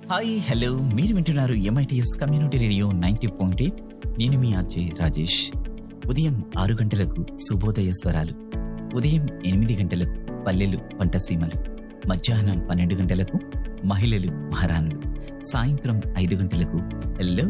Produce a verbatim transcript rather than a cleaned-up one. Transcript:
Hi hello మీరు వింటున్నారు MITS community radio ninety point eight. నేను మీ అజయ్ రాజేష్. ఉదయం ఆరు గంటలకు శుభోదయ స్వరాలు, ఉదయం ఎనిమిది గంటలకు పల్లెలు పంటసీమలు, మధ్యాహ్నం పన్నెండు గంటలకు మహిళలు మహారాణులు, సాయంత్రం ఐదు గంటలకు హలో